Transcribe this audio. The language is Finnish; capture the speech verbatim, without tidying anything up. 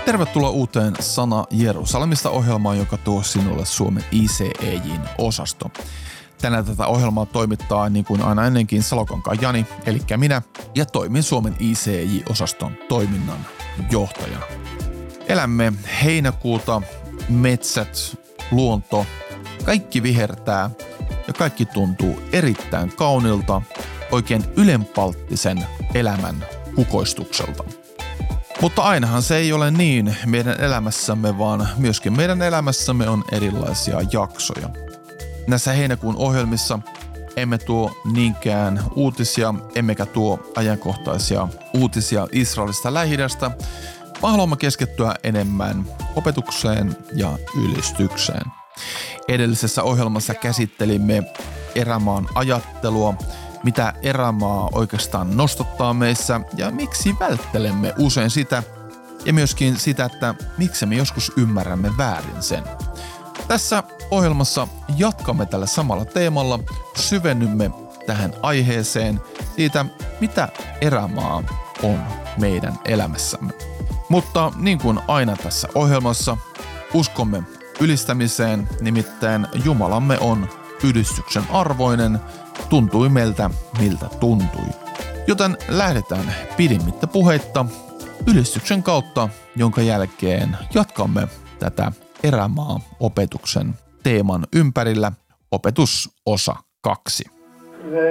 Tervetuloa uuteen Sana Jerusalemista -ohjelmaan, joka tuo sinulle Suomen I C E J:n osasto. Tänään tätä ohjelmaa toimittaa niin kuin aina ennenkin Salokankaan Jani, eli minä, ja toimin Suomen I C E J-osaston toiminnan johtajana. Elämme heinäkuuta, metsät, luonto, kaikki vihertää ja kaikki tuntuu erittäin kaunilta, oikein ylenpalttisen elämän kukoistukselta. Mutta ainahan se ei ole niin meidän elämässämme, vaan myöskin meidän elämässämme on erilaisia jaksoja. Näissä heinäkuun ohjelmissa emme tuo niinkään uutisia, emmekä tuo ajankohtaisia uutisia Israelista Lähi-idästä, vaan haluamme keskittyä enemmän opetukseen ja ylistykseen. Edellisessä ohjelmassa käsittelimme erämaan ajattelua, mitä erämaa oikeastaan nostattaa meissä ja miksi välttelemme usein sitä, ja myöskin sitä, että miksi me joskus ymmärrämme väärin sen. Tässä ohjelmassa jatkamme tällä samalla teemalla, syvennymme tähän aiheeseen siitä, mitä erämaa on meidän elämässämme. Mutta niin kuin aina tässä ohjelmassa, uskomme ylistämiseen, nimittäin Jumalamme on ylistyksen arvoinen, tuntui meiltä miltä tuntui. Joten lähdetään pidimmittä puheitta ylistyksen kautta, jonka jälkeen jatkamme tätä erämaa-opetuksen teeman ympärillä, opetusosa kaksi.